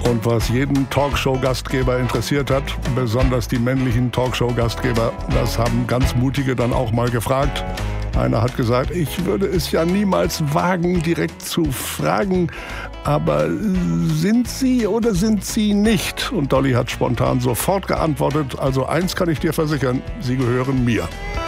Und was jeden Talkshow-Gastgeber interessiert hat, besonders die männlichen Talkshow-Gastgeber, das haben ganz mutige dann auch mal gefragt. Einer hat gesagt, ich würde es ja niemals wagen, direkt zu fragen, aber sind Sie oder sind Sie nicht? Und Dolly hat spontan sofort geantwortet, also eins kann ich dir versichern, Sie gehören mir.